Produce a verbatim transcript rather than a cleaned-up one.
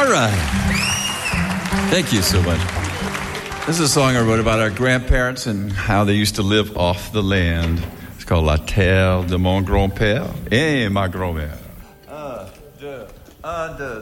All right. Thank you so much. This is a song I wrote about our grandparents and how they used to live off the land. It's called La Terre de mon grand-père et ma grand-mère. Un, deux, un, deux,